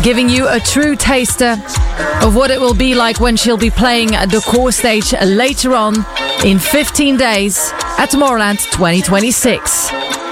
giving you a true taster of what it will be like when she'll be playing the core stage later on in 15 days at Tomorrowland 2026.